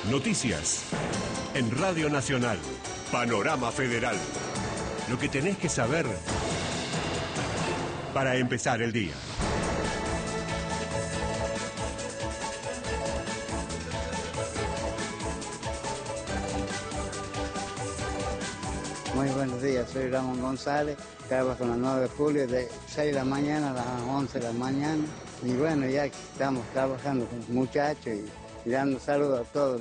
Noticias. En Radio Nacional. Panorama Federal. Lo que tenés que saber para empezar el día. Muy buenos días, soy Ramón González, trabajo en la 9 de julio de 6 de la mañana a las 11 de la mañana. Y bueno, ya que estamos trabajando con muchachos y dando saludos a todos.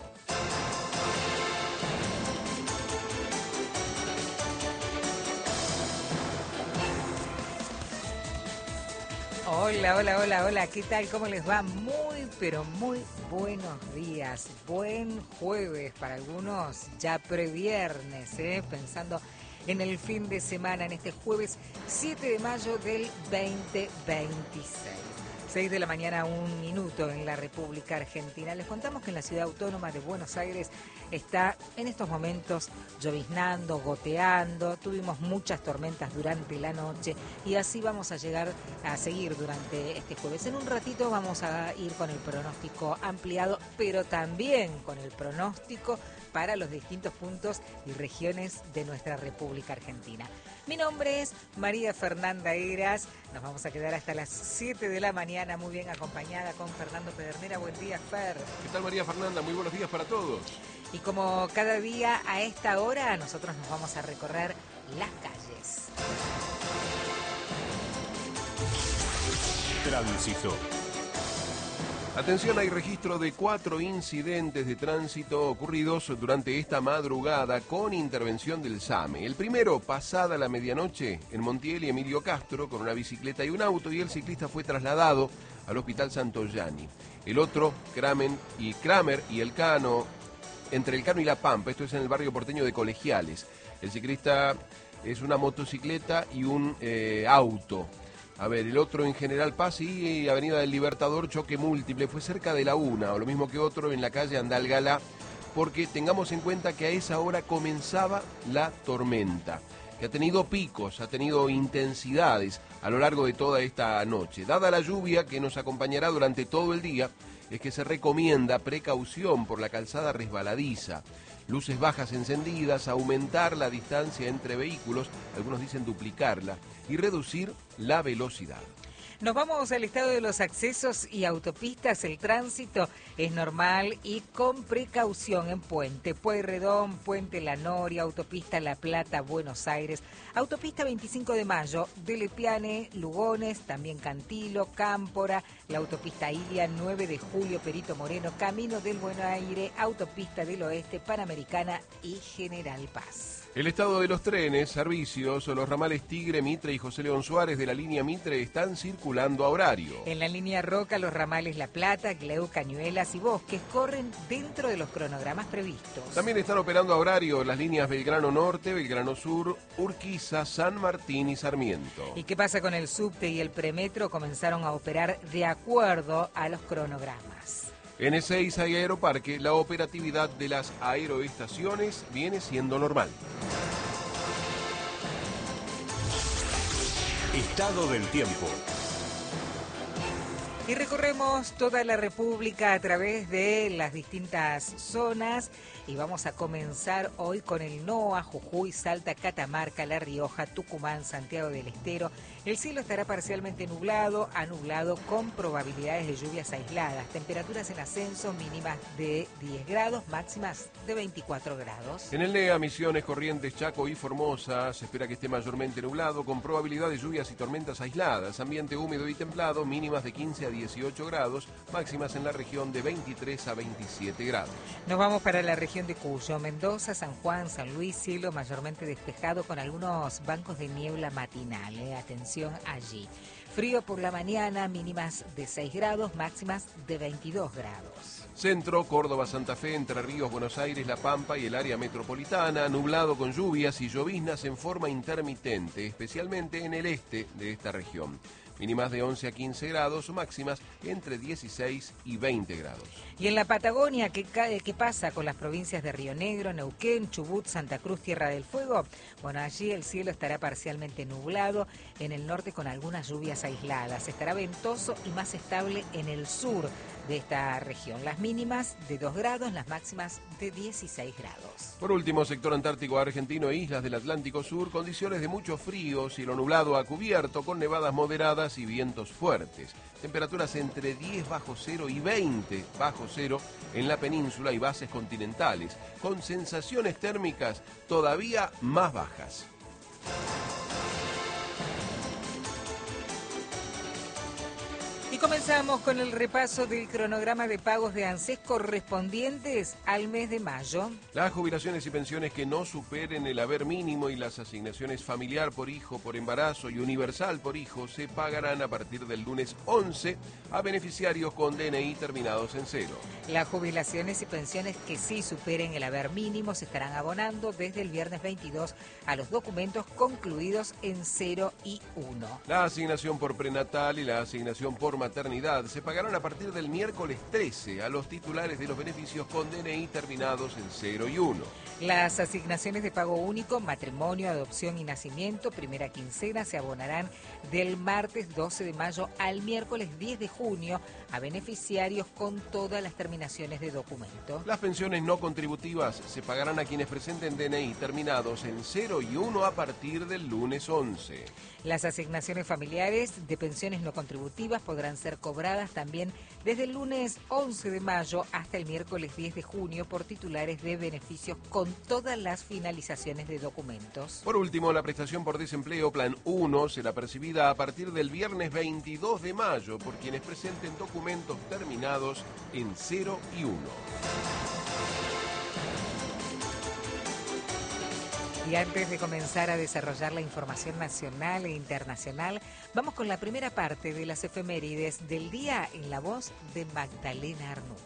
Hola, ¿qué tal? ¿Cómo les va? Muy, pero muy buenos días. Buen jueves para algunos, ya previernes, pensando en el fin de semana, en este jueves 7 de mayo del 2026. 6 de la mañana, 1 minuto en la República Argentina. Les contamos que en la ciudad autónoma de Buenos Aires está en estos momentos lloviznando, goteando. Tuvimos muchas tormentas durante la noche y así vamos a seguir durante este jueves. En un ratito vamos a ir con el pronóstico ampliado, pero también con el pronóstico para los distintos puntos y regiones de nuestra República Argentina. Mi nombre es María Fernanda Heras. Nos vamos a quedar hasta las 7 de la mañana, muy bien acompañada con Fernando Pedernera. Buen día, Fer. ¿Qué tal, María Fernanda? Muy buenos días para todos. Y como cada día a esta hora, nosotros nos vamos a recorrer las calles. Tránsito. Atención, hay registro de 4 incidentes de tránsito ocurridos durante esta madrugada con intervención del SAME. El primero, pasada la medianoche, en Montiel y Emilio Castro, con una bicicleta y un auto, y el ciclista fue trasladado al Hospital Santoyani. El otro, Kramer y El Cano, entre El Cano y La Pampa, esto es en el barrio porteño de Colegiales. El ciclista es una motocicleta y un auto. A ver, el otro en General Paz y Avenida del Libertador, choque múltiple, fue cerca de la 1, o lo mismo que otro en la calle Andalgalá, porque tengamos en cuenta que a esa hora comenzaba la tormenta, que ha tenido picos, ha tenido intensidades a lo largo de toda esta noche. Dada la lluvia que nos acompañará durante todo el día, es que se recomienda precaución por la calzada resbaladiza. Luces bajas encendidas, aumentar la distancia entre vehículos, algunos dicen duplicarla, y reducir la velocidad. Nos vamos al estado de los accesos y autopistas. El tránsito es normal y con precaución en Puente Pueyrredón, Puente La Noria, Autopista La Plata, Buenos Aires, Autopista 25 de Mayo, Delepiane, Lugones, también Cantilo, Cámpora, la Autopista Ilia, 9 de Julio, Perito Moreno, Camino del Buen Aire, Autopista del Oeste, Panamericana y General Paz. El estado de los trenes, servicios, los ramales Tigre, Mitre y José León Suárez de la línea Mitre están circulando a horario. En la línea Roca, los ramales La Plata, Gleu, Cañuelas y Bosques corren dentro de los cronogramas previstos. También están operando a horario las líneas Belgrano Norte, Belgrano Sur, Urquiza, San Martín y Sarmiento. ¿Y qué pasa con el subte y el premetro? Comenzaron a operar de acuerdo a los cronogramas. En Ezeiza y Aeroparque, la operatividad de las aeroestaciones viene siendo normal. Estado del tiempo. Y recorremos toda la República a través de las distintas zonas y vamos a comenzar hoy con el NOA, Jujuy, Salta, Catamarca, La Rioja, Tucumán, Santiago del Estero. El cielo estará parcialmente nublado a nublado con probabilidades de lluvias aisladas. Temperaturas en ascenso, mínimas de 10 grados, máximas de 24 grados. En el NEA, Misiones, Corrientes, Chaco y Formosa se espera que esté mayormente nublado con probabilidad de lluvias y tormentas aisladas. Ambiente húmedo y templado, mínimas de 15 a 18 grados, máximas en la región de 23 a 27 grados. Nos vamos para la región de Cuyo, Mendoza, San Juan, San Luis, cielo mayormente despejado con algunos bancos de niebla matinal. Atención allí. Frío por la mañana, mínimas de 6 grados, máximas de 22 grados. Centro, Córdoba, Santa Fe, Entre Ríos, Buenos Aires, La Pampa y el área metropolitana, nublado con lluvias y lloviznas en forma intermitente, especialmente en el este de esta región. Mínimas de 11 a 15 grados, máximas entre 16 y 20 grados. Y en la Patagonia, ¿qué pasa con las provincias de Río Negro, Neuquén, Chubut, Santa Cruz, Tierra del Fuego? Bueno, allí el cielo estará parcialmente nublado, en el norte con algunas lluvias aisladas. Estará ventoso y más estable en el sur de esta región. Las mínimas de 2 grados, las máximas de 16 grados. Por último, sector antártico argentino e islas del Atlántico Sur, condiciones de mucho frío, cielo nublado a cubierto, con nevadas moderadas y vientos fuertes. Temperaturas entre 10 bajo cero y 20 bajo cero en la península y bases continentales, con sensaciones térmicas todavía más bajas. Y comenzamos con el repaso del cronograma de pagos de ANSES correspondientes al mes de mayo. Las jubilaciones y pensiones que no superen el haber mínimo y las asignaciones familiar por hijo, por embarazo y universal por hijo se pagarán a partir del lunes 11 a beneficiarios con DNI terminados en 0. Las jubilaciones y pensiones que sí superen el haber mínimo se estarán abonando desde el viernes 22 a los documentos concluidos en 0 y 1. La asignación por prenatal y la asignación por maternidad se pagarán a partir del miércoles 13 a los titulares de los beneficios con DNI terminados en 0 y 1. Las asignaciones de pago único, matrimonio, adopción y nacimiento, primera quincena, se abonarán del martes 12 de mayo al miércoles 10 de junio a beneficiarios con todas las terminaciones de documento. Las pensiones no contributivas se pagarán a quienes presenten DNI terminados en 0 y 1 a partir del lunes 11. Las asignaciones familiares de pensiones no contributivas podrán ser cobradas también desde el lunes 11 de mayo hasta el miércoles 10 de junio por titulares de beneficios con todas las finalizaciones de documentos. Por último, la prestación por desempleo Plan 1 será percibida a partir del viernes 22 de mayo por quienes presenten documentos terminados en 0 y 1. Y antes de comenzar a desarrollar la información nacional e internacional, vamos con la primera parte de las efemérides del día en la voz de Magdalena Arnoux.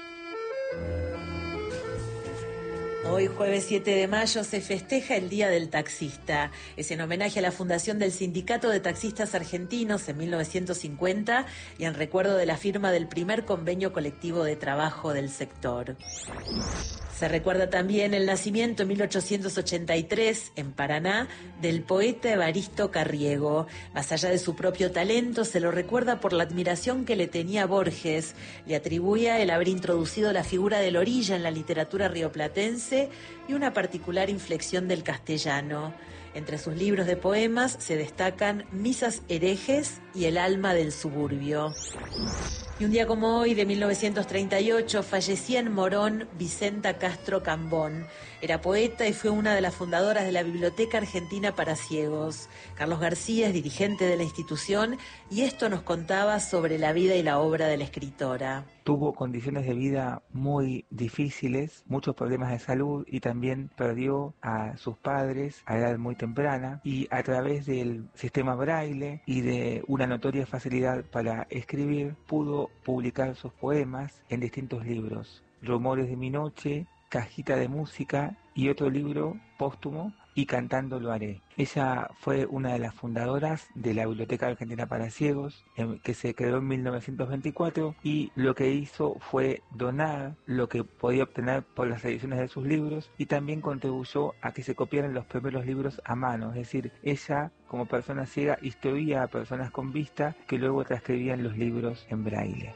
Hoy, jueves 7 de mayo, se festeja el Día del Taxista. Es en homenaje a la fundación del Sindicato de Taxistas Argentinos en 1950 y en recuerdo de la firma del primer convenio colectivo de trabajo del sector. Se recuerda también el nacimiento en 1883, en Paraná, del poeta Evaristo Carriego. Más allá de su propio talento, se lo recuerda por la admiración que le tenía a Borges. Le atribuía el haber introducido la figura del orilla en la literatura rioplatense y una particular inflexión del castellano. Entre sus libros de poemas se destacan Misas herejes y El alma del suburbio. Y un día como hoy, de 1938, fallecía en Morón Vicenta Castro Cambón. Era poeta y fue una de las fundadoras de la Biblioteca Argentina para Ciegos. Carlos García es dirigente de la institución y esto nos contaba sobre la vida y la obra de la escritora. Tuvo condiciones de vida muy difíciles, muchos problemas de salud y también perdió a sus padres a edad muy temprana, y a través del sistema Braille y de una notoria facilidad para escribir pudo publicar sus poemas en distintos libros: Rumores de mi noche, Cajita de música y otro libro póstumo, Y cantando lo haré. Ella fue una de las fundadoras de la Biblioteca Argentina para Ciegos, que se creó en 1924, y lo que hizo fue donar lo que podía obtener por las ediciones de sus libros, y también contribuyó a que se copiaran los primeros libros a mano. Es decir, ella, como persona ciega, instruía a personas con vista que luego transcribían los libros en braille.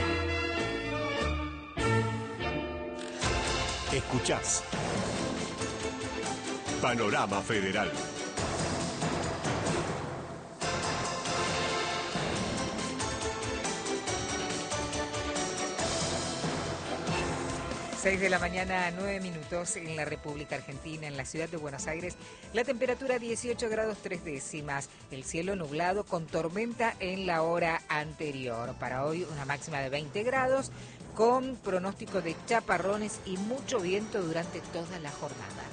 Escuchás Panorama Federal. Seis de la mañana, 9 minutos en la República Argentina, en la ciudad de Buenos Aires. La temperatura 18 grados 3 décimas. El cielo nublado con tormenta en la hora anterior. Para hoy una máxima de 20 grados con pronóstico de chaparrones y mucho viento durante toda la jornada.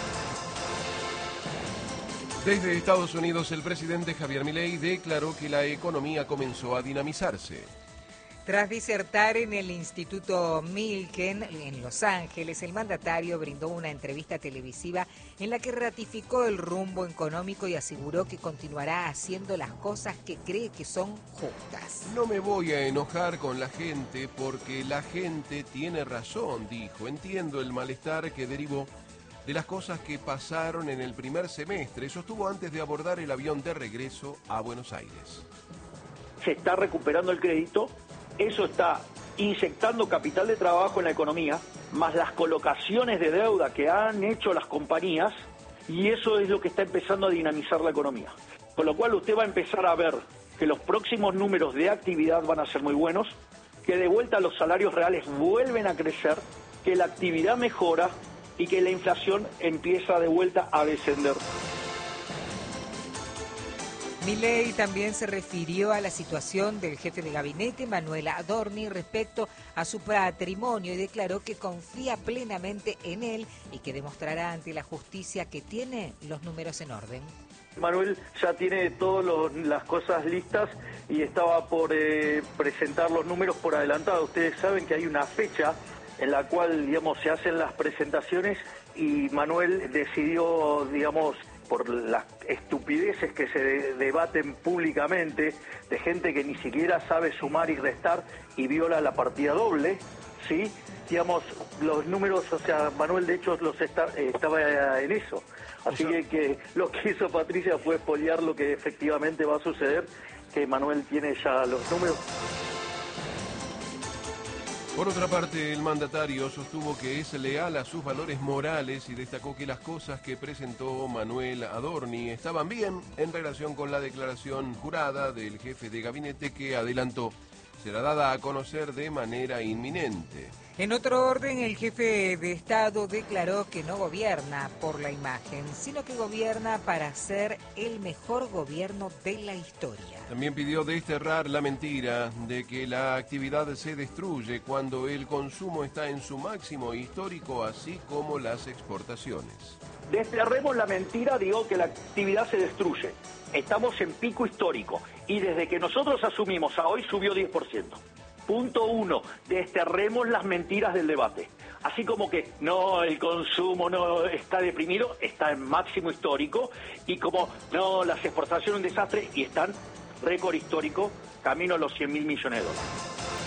Desde Estados Unidos, el presidente Javier Milei declaró que la economía comenzó a dinamizarse. Tras disertar en el Instituto Milken en Los Ángeles, el mandatario brindó una entrevista televisiva en la que ratificó el rumbo económico y aseguró que continuará haciendo las cosas que cree que son justas. No me voy a enojar con la gente porque la gente tiene razón, dijo. Entiendo el malestar que derivó de las cosas que pasaron en el primer semestre. Sostuvo antes de abordar el avión de regreso a Buenos Aires. Se está recuperando el crédito, eso está inyectando capital de trabajo en la economía, más las colocaciones de deuda que han hecho las compañías, y eso es lo que está empezando a dinamizar la economía. Con lo cual usted va a empezar a ver que los próximos números de actividad van a ser muy buenos, que de vuelta los salarios reales vuelven a crecer, que la actividad mejora y que la inflación empieza de vuelta a descender. Milei también se refirió a la situación del jefe de gabinete, Manuel Adorni, respecto a su patrimonio y declaró que confía plenamente en él y que demostrará ante la justicia que tiene los números en orden. Manuel ya tiene todas las cosas listas y estaba por presentar los números por adelantado. Ustedes saben que hay una fecha en la cual, digamos, se hacen las presentaciones y Manuel decidió, digamos, por las estupideces que se debaten públicamente, de gente que ni siquiera sabe sumar y restar y viola la partida doble, ¿sí? Digamos, los números, o sea, Manuel de hecho estaba en eso. Así que lo que hizo Patricia fue espolear lo que efectivamente va a suceder, que Manuel tiene ya los números. Por otra parte, el mandatario sostuvo que es leal a sus valores morales y destacó que las cosas que presentó Manuel Adorni estaban bien en relación con la declaración jurada del jefe de gabinete que adelantó será dada a conocer de manera inminente. En otro orden, el jefe de Estado declaró que no gobierna por la imagen, sino que gobierna para ser el mejor gobierno de la historia. También pidió desterrar la mentira de que la actividad se destruye cuando el consumo está en su máximo histórico, así como las exportaciones. Desterremos la mentira, digo que la actividad se destruye. Estamos en pico histórico y desde que nosotros asumimos a hoy subió 10%. Punto 1, desterremos las mentiras del debate. Así como que no, el consumo no está deprimido, está en máximo histórico, y como no, las exportaciones un desastre, y están récord histórico, camino a los 100.000 millones de dólares.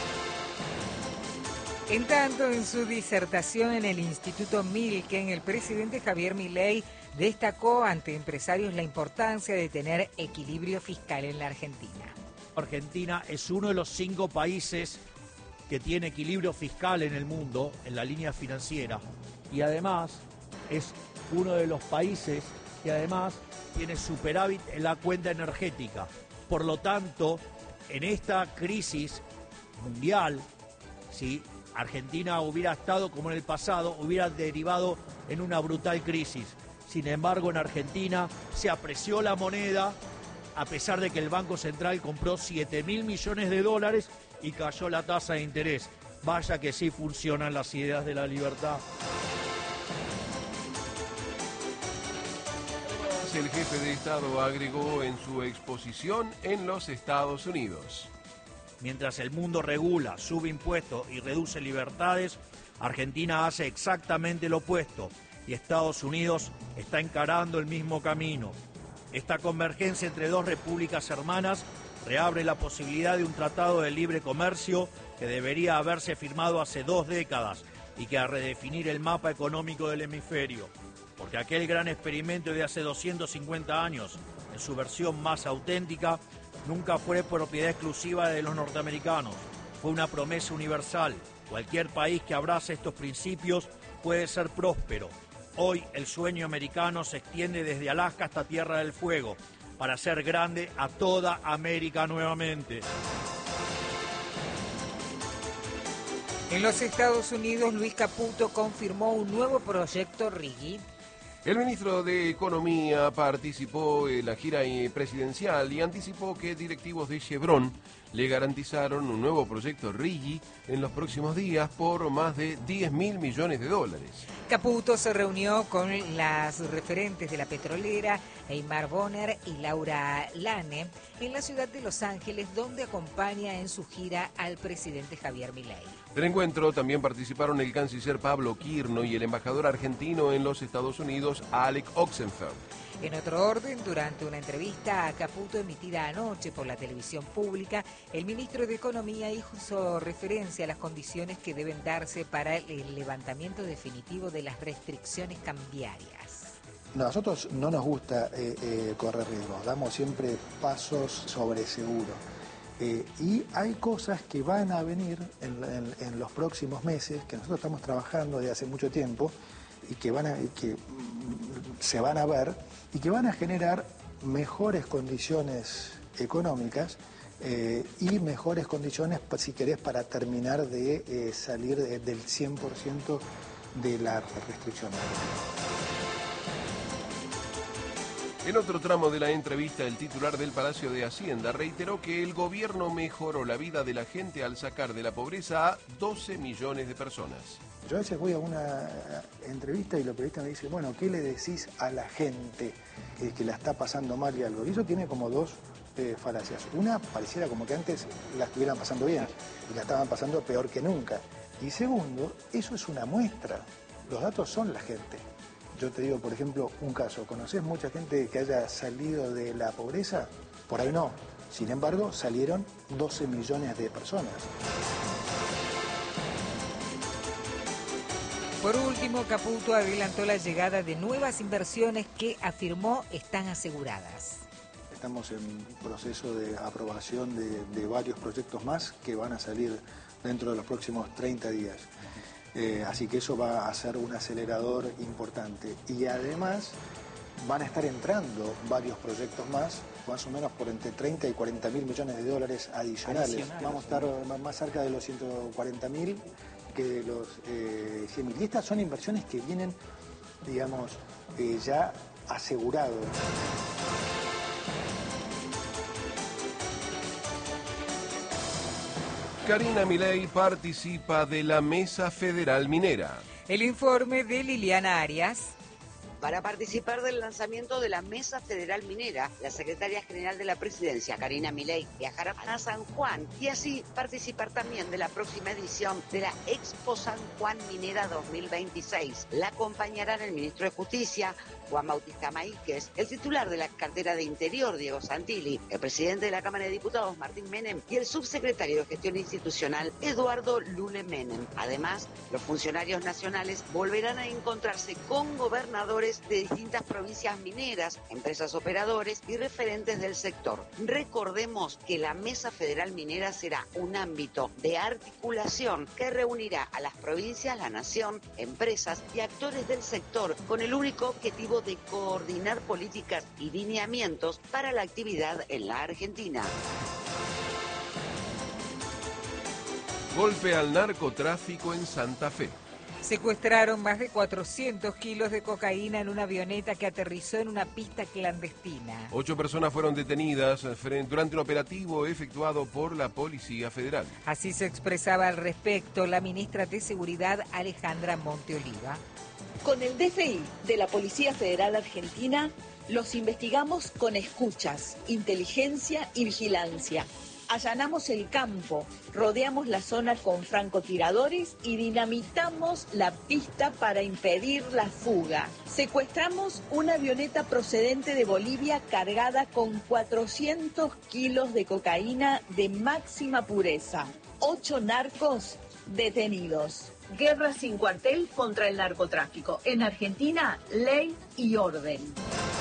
En tanto, en su disertación en el Instituto Milken, el presidente Javier Milei destacó ante empresarios la importancia de tener equilibrio fiscal en la Argentina. Argentina es uno de los 5 países que tiene equilibrio fiscal en el mundo, en la línea financiera, y además es uno de los países que además tiene superávit en la cuenta energética. Por lo tanto, en esta crisis mundial, si Argentina hubiera estado como en el pasado, hubiera derivado en una brutal crisis. Sin embargo, en Argentina se apreció la moneda, a pesar de que el Banco Central compró 7.000 millones de dólares y cayó la tasa de interés. Vaya que sí funcionan las ideas de la libertad. El jefe de Estado agregó en su exposición en los Estados Unidos. Mientras el mundo regula, sube impuestos y reduce libertades, Argentina hace exactamente lo opuesto y Estados Unidos está encarando el mismo camino. Esta convergencia entre dos repúblicas hermanas reabre la posibilidad de un tratado de libre comercio que debería haberse firmado hace 2 décadas y que a redefinir el mapa económico del hemisferio. Porque aquel gran experimento de hace 250 años, en su versión más auténtica, nunca fue propiedad exclusiva de los norteamericanos. Fue una promesa universal. Cualquier país que abrace estos principios puede ser próspero. Hoy el sueño americano se extiende desde Alaska hasta Tierra del Fuego, para hacer grande a toda América nuevamente. En los Estados Unidos, Luis Caputo confirmó un nuevo proyecto RIGI. El ministro de Economía participó en la gira presidencial y anticipó que directivos de Chevron le garantizaron un nuevo proyecto RIGI en los próximos días por más de 10.000 millones de dólares. Caputo se reunió con las referentes de la petrolera, Eymar Bonner y Laura Lane, en la ciudad de Los Ángeles, donde acompaña en su gira al presidente Javier Milei. Del encuentro también participaron el canciller Pablo Quirno y el embajador argentino en los Estados Unidos, Alec Oxenfeld. En otro orden, durante una entrevista a Caputo emitida anoche por la televisión pública, el ministro de Economía hizo referencia a las condiciones que deben darse para el levantamiento definitivo de las restricciones cambiarias. A nosotros no nos gusta correr riesgos, damos siempre pasos sobre seguro. Y hay cosas que van a venir en los próximos meses, que nosotros estamos trabajando desde hace mucho tiempo, y que se van a ver, y que van a generar mejores condiciones económicas y mejores condiciones, si querés, para terminar de salir del 100% de la restricción. En otro tramo de la entrevista, el titular del Palacio de Hacienda reiteró que el gobierno mejoró la vida de la gente al sacar de la pobreza a 12 millones de personas. Yo a veces voy a una entrevista y los periodistas me dicen, bueno, ¿qué le decís a la gente que la está pasando mal y algo? Y eso tiene como dos falacias. Una, pareciera como que antes la estuvieran pasando bien y la estaban pasando peor que nunca. Y segundo, eso es una muestra. Los datos son la gente. Yo te digo, por ejemplo, un caso. ¿Conocés mucha gente que haya salido de la pobreza? Por ahí no. Sin embargo, salieron 12 millones de personas. Por último, Caputo adelantó la llegada de nuevas inversiones que afirmó están aseguradas. Estamos en proceso de aprobación de varios proyectos más que van a salir dentro de los próximos 30 días. Así que eso va a ser un acelerador importante. Y además van a estar entrando varios proyectos más o menos por entre 30 y 40 mil millones de dólares adicionales. Vamos a estar más cerca de los 140 mil que de los 100 mil. Y estas son inversiones que vienen, digamos, ya asegurados. Karina Milei participa de la Mesa Federal Minera. El informe de Liliana Arias. Para participar del lanzamiento de la Mesa Federal Minera, la secretaria general de la Presidencia, Karina Milei, viajará a San Juan y así participar también de la próxima edición de la Expo San Juan Minera 2026. La acompañarán el ministro de Justicia, Juan Bautista Maíquez, el titular de la cartera de Interior, Diego Santilli, el presidente de la Cámara de Diputados, Martín Menem, y el subsecretario de Gestión Institucional, Eduardo Lule Menem. Además, los funcionarios nacionales volverán a encontrarse con gobernadores de distintas provincias mineras, empresas operadores y referentes del sector. Recordemos que la Mesa Federal Minera será un ámbito de articulación que reunirá a las provincias, la nación, empresas y actores del sector con el único objetivo de coordinar políticas y lineamientos para la actividad en la Argentina. Golpe al narcotráfico en Santa Fe. Secuestraron más de 400 kilos de cocaína en una avioneta que aterrizó en una pista clandestina. 8 personas fueron detenidas durante un operativo efectuado por la Policía Federal. Así se expresaba al respecto la ministra de Seguridad, Alejandra Monteoliva. Con el DFI de la Policía Federal Argentina, los investigamos con escuchas, inteligencia y vigilancia. Allanamos el campo, rodeamos la zona con francotiradores y dinamitamos la pista para impedir la fuga. Secuestramos una avioneta procedente de Bolivia cargada con 400 kilos de cocaína de máxima pureza. 8 narcos detenidos. Guerra sin cuartel contra el narcotráfico. En Argentina, ley y orden.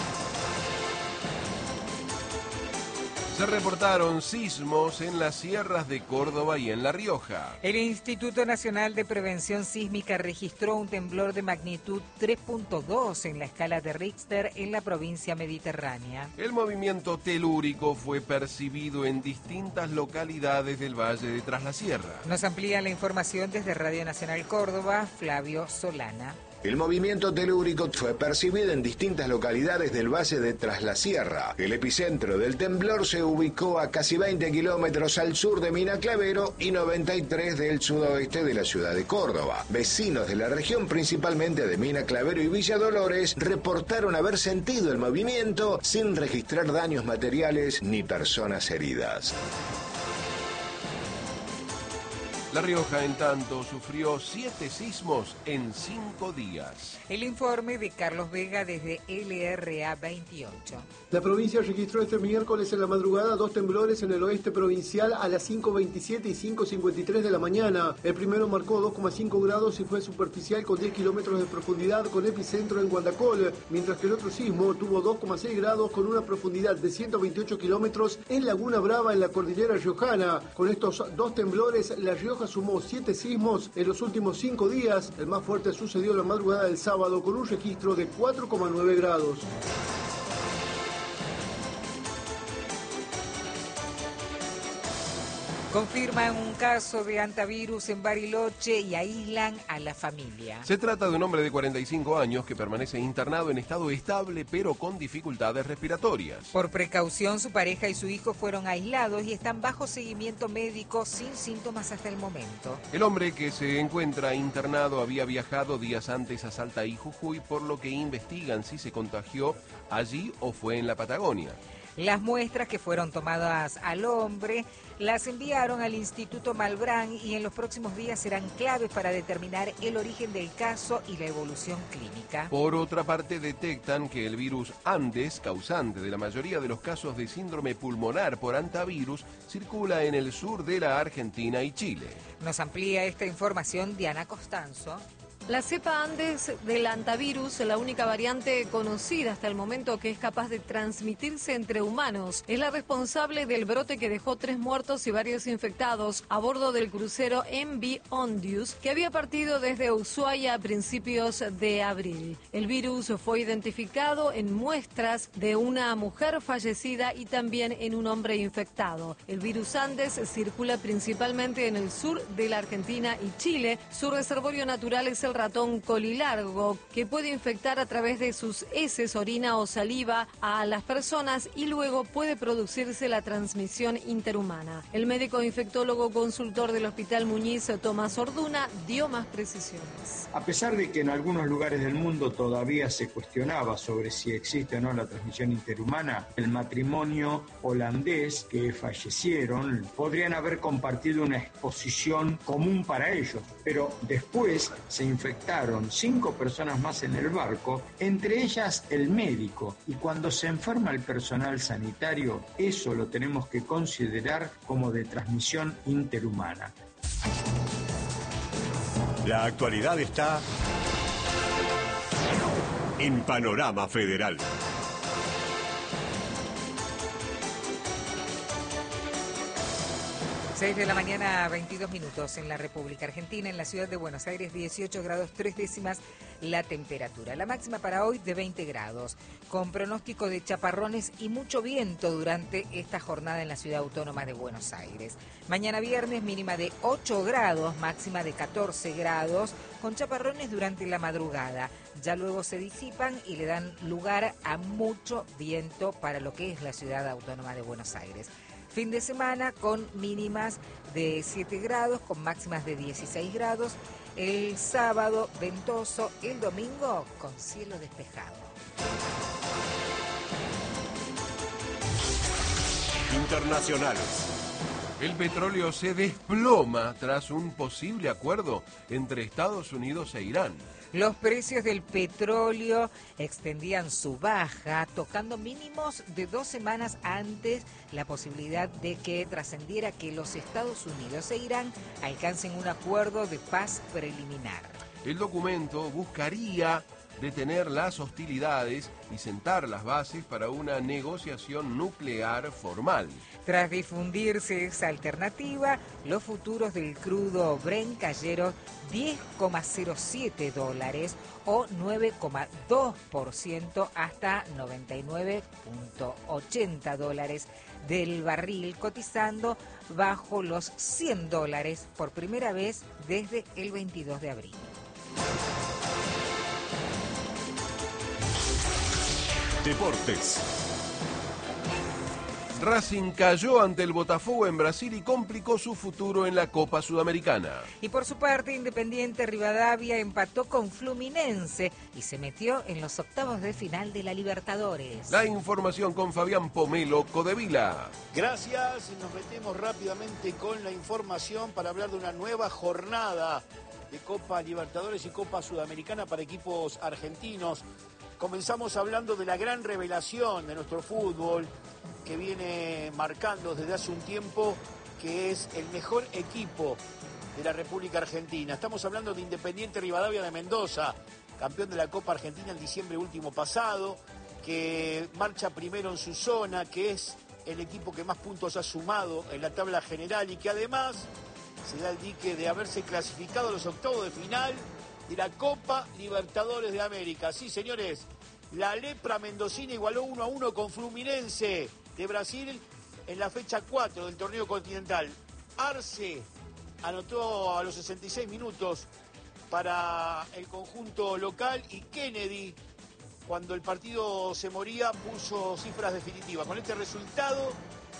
Se reportaron sismos en las sierras de Córdoba y en La Rioja. El Instituto Nacional de Prevención Sísmica registró un temblor de magnitud 3.2 en la escala de Richter en la provincia mediterránea. El movimiento telúrico fue percibido en distintas localidades del Valle de Tras la Sierra. Nos amplía la información desde Radio Nacional Córdoba, Flavio Solana. El movimiento telúrico fue percibido en distintas localidades del Valle de Tras la Sierra. El epicentro del temblor se ubicó a casi 20 kilómetros al sur de Mina Clavero y 93 del sudoeste de la ciudad de Córdoba. Vecinos de la región, principalmente de Mina Clavero y Villa Dolores, reportaron haber sentido el movimiento sin registrar daños materiales ni personas heridas. La Rioja, en tanto, sufrió 7 sismos en 5 días. El informe de Carlos Vega desde LRA 28. La provincia registró este miércoles en la madrugada 2 temblores en el oeste provincial a las 5:27 y 5:53 de la mañana. El primero marcó 2,5 grados y fue superficial con 10 kilómetros de profundidad con epicentro en Guandacol, mientras que el otro sismo tuvo 2,6 grados con una profundidad de 128 kilómetros en Laguna Brava, en la cordillera riojana. Con estos 2 temblores, La Rioja sumó 7 sismos en los últimos 5 días. El más fuerte sucedió la madrugada del sábado con un registro de 4,9 grados. Confirman un caso de hantavirus en Bariloche y aíslan a la familia. Se trata de un hombre de 45 años que permanece internado en estado estable pero con dificultades respiratorias. Por precaución, su pareja y su hijo fueron aislados y están bajo seguimiento médico sin síntomas hasta el momento. El hombre que se encuentra internado había viajado días antes a Salta y Jujuy, por lo que investigan si se contagió allí o fue en la Patagonia. Las muestras que fueron tomadas al hombre las enviaron al Instituto Malbrán y en los próximos días serán claves para determinar el origen del caso y la evolución clínica. Por otra parte, detectan que el virus Andes, causante de la mayoría de los casos de síndrome pulmonar por hantavirus, circula en el sur de la Argentina y Chile. Nos amplía esta información Diana Costanzo. La cepa Andes del hantavirus, la única variante conocida hasta el momento que es capaz de transmitirse entre humanos, es la responsable del brote que dejó 3 muertos y varios infectados a bordo del crucero MV Ondius, que había partido desde Ushuaia a principios de abril. El virus fue identificado en muestras de una mujer fallecida y también en un hombre infectado. El virus Andes circula principalmente en el sur de la Argentina y Chile. Su reservorio natural es el ratón colilargo, que puede infectar a través de sus heces, orina o saliva a las personas y luego puede producirse la transmisión interhumana. El médico infectólogo consultor del Hospital Muñiz, Tomás Orduna, dio más precisiones. A pesar de que en algunos lugares del mundo todavía se cuestionaba sobre si existe o no la transmisión interhumana, el matrimonio holandés que fallecieron podrían haber compartido una exposición común para ellos, pero después se infectaron 5 personas más en el barco, entre ellas el médico, y cuando se enferma el personal sanitario, eso lo tenemos que considerar como de transmisión interhumana. La actualidad está en Panorama Federal. 6 de la mañana, 22 minutos en la República Argentina, en la ciudad de Buenos Aires, 18 grados 3 décimas la temperatura. La máxima para hoy de 20 grados, con pronóstico de chaparrones y mucho viento durante esta jornada en la ciudad autónoma de Buenos Aires. Mañana viernes mínima de 8 grados, máxima de 14 grados, con chaparrones durante la madrugada. Ya luego se disipan y le dan lugar a mucho viento para lo que es la ciudad autónoma de Buenos Aires. Fin de semana con mínimas de 7 grados, con máximas de 16 grados. El sábado ventoso, el domingo con cielo despejado. Internacionales. El petróleo se desploma tras un posible acuerdo entre Estados Unidos e Irán. Los precios del petróleo extendían su baja, tocando mínimos de 2 semanas antes la posibilidad de que trascendiera que los Estados Unidos e Irán alcancen un acuerdo de paz preliminar. El documento buscaría detener las hostilidades y sentar las bases para una negociación nuclear formal. Tras difundirse esa alternativa, los futuros del crudo Brent cayeron $10,07 o 9,2% hasta $99,80 del barril, cotizando bajo los $100 por primera vez desde el 22 de abril. Deportes. Racing cayó ante el Botafogo en Brasil y complicó su futuro en la Copa Sudamericana. Y por su parte, Independiente Rivadavia empató con Fluminense y se metió en los octavos de final de la Libertadores. La información con Fabián Pomelo, Codevila. Gracias, nos metemos rápidamente con la información para hablar de una nueva jornada de Copa Libertadores y Copa Sudamericana para equipos argentinos. Comenzamos hablando de la gran revelación de nuestro fútbol que viene marcando desde hace un tiempo, que es el mejor equipo de la República Argentina. Estamos hablando de Independiente Rivadavia de Mendoza, campeón de la Copa Argentina en diciembre último pasado, que marcha primero en su zona, que es el equipo que más puntos ha sumado en la tabla general y que además se da el dique de haberse clasificado a los octavos de final de la Copa Libertadores de América. Sí, señores, la lepra mendocina igualó 1-1 con Fluminense de Brasil en la fecha 4 del torneo continental. Arce anotó a los 66 minutos para el conjunto local y Kennedy, cuando el partido se moría, puso cifras definitivas. Con este resultado,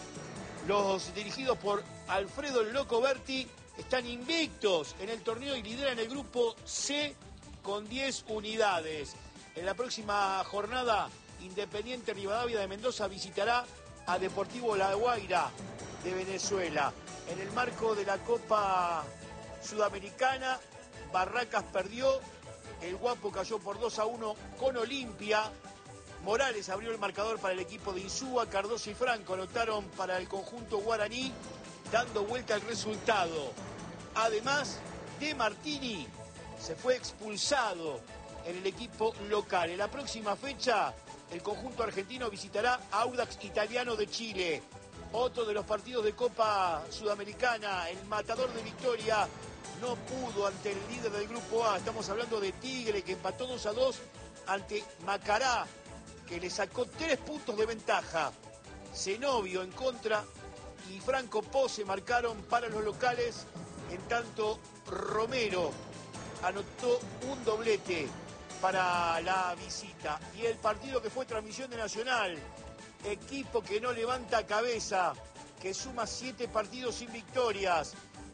los dirigidos por Alfredo el Loco Berti están invictos en el torneo y lideran el grupo C con 10 unidades. En la próxima jornada, Independiente Rivadavia de Mendoza visitará a Deportivo La Guaira de Venezuela. En el marco de la Copa Sudamericana, Barracas perdió, el Guapo cayó por 2-1 con Olimpia. Morales abrió el marcador para el equipo de Insúa, Cardoso y Franco anotaron para el conjunto guaraní, dando vuelta al resultado. Además, De Martini se fue expulsado en el equipo local. En la próxima fecha, el conjunto argentino visitará a Audax Italiano de Chile. Otro de los partidos de Copa Sudamericana, el matador de Victoria no pudo ante el líder del grupo A. Estamos hablando de Tigre, que empató 2-2 ante Macará, que le sacó 3 puntos de ventaja. Zenobio en contra y Franco Pose marcaron para los locales, en tanto Romero anotó un doblete para la visita. Y el partido que fue transmisión de Nacional, equipo que no levanta cabeza, que suma 7 partidos sin victorias,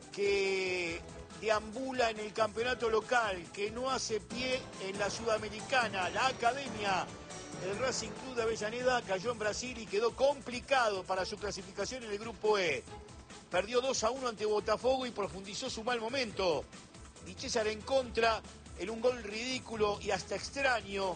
que deambula en el campeonato local, que no hace pie en la Sudamericana. La Academia, el Racing Club de Avellaneda, cayó en Brasil y quedó complicado para su clasificación en el grupo E. Perdió 2-1 ante Botafogo y profundizó su mal momento. Di César en contra, en un gol ridículo y hasta extraño,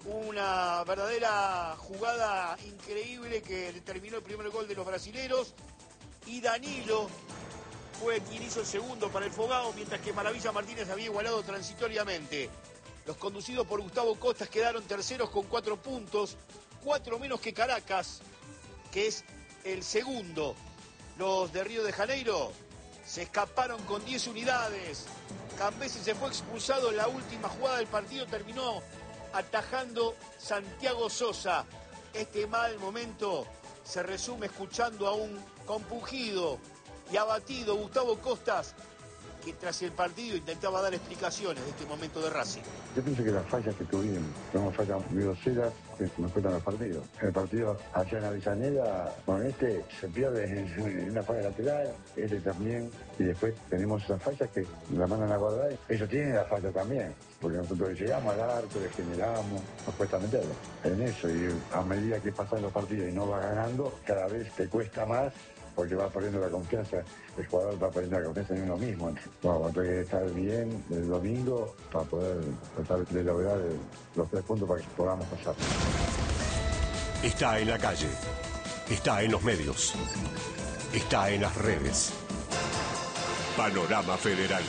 una verdadera jugada increíble que determinó el primer gol de los brasileros, y Danilo fue quien hizo el segundo para el Fogao, mientras que Maravilla Martínez había igualado transitoriamente. Los conducidos por Gustavo Costas quedaron terceros con 4 puntos, 4 menos que Caracas, que es el segundo. Los de Río de Janeiro se escaparon con 10 unidades. Cambese se fue expulsado en la última jugada del partido, terminó atajando Santiago Sosa. Este mal momento se resume escuchando a un compungido y abatido Gustavo Costas, que tras el partido intentaba dar explicaciones de este momento de Racing. Yo pienso que las fallas que tuvimos fallas muy groseras que nos cuentan los partidos. En el partido allá en Avellaneda, con se pierde en una falla lateral, también, y después tenemos esas fallas que la mandan a guardar. Ellos tienen la falla también, porque nosotros llegamos al arco, le generamos, nos cuesta meterlo en eso, y a medida que pasan los partidos y no va ganando, cada vez te cuesta más, porque va perdiendo la confianza, el jugador va perdiendo la confianza en uno mismo. Vamos a tener que estar bien el domingo para poder tratar de lograr los 3 puntos para que podamos pasar. Está en la calle, está en los medios, está en las redes. Panorama Federal.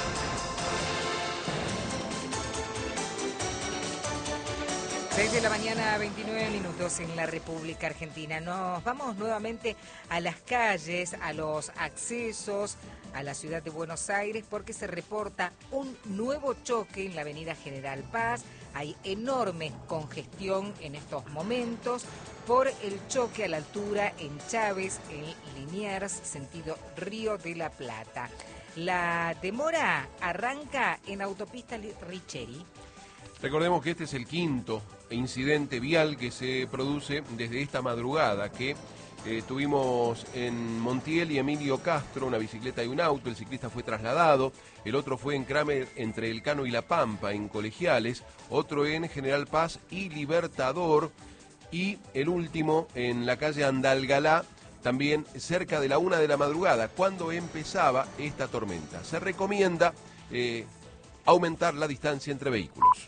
6 de la mañana, 29 minutos en la República Argentina. Nos vamos nuevamente a las calles, a los accesos a la ciudad de Buenos Aires, porque se reporta un nuevo choque en la avenida General Paz. Hay enorme congestión en estos momentos por el choque a la altura en Chávez, en Liniers, sentido Río de la Plata. La demora arranca en autopista Richeri. Recordemos que este es el quinto incidente vial que se produce desde esta madrugada, que tuvimos en Montiel y Emilio Castro una bicicleta y un auto. El ciclista fue trasladado, el otro fue en Kramer entre El Cano y La Pampa, en Colegiales, otro en General Paz y Libertador, y el último en la calle Andalgalá, también cerca de la 1 de la madrugada, cuando empezaba esta tormenta. Se recomienda aumentar la distancia entre vehículos.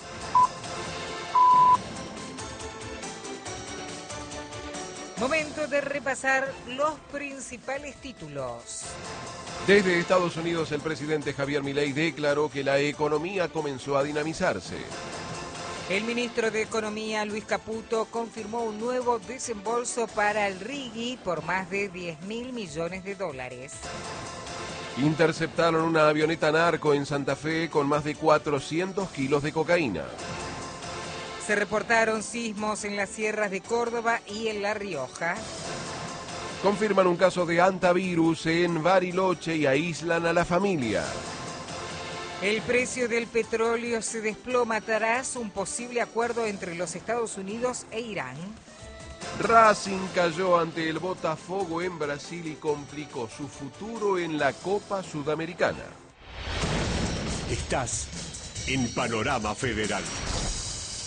Momento de repasar los principales títulos. Desde Estados Unidos, el presidente Javier Milei declaró que la economía comenzó a dinamizarse. El ministro de Economía, Luis Caputo, confirmó un nuevo desembolso para el RIGI por más de 10.000 millones de dólares. Interceptaron una avioneta narco en Santa Fe con más de 400 kilos de cocaína. Se reportaron sismos en las sierras de Córdoba y en La Rioja. Confirman un caso de hantavirus en Bariloche y aíslan a la familia. El precio del petróleo se desploma tras un posible acuerdo entre los Estados Unidos e Irán. Racing cayó ante el Botafogo en Brasil y complicó su futuro en la Copa Sudamericana. Estás en Panorama Federal.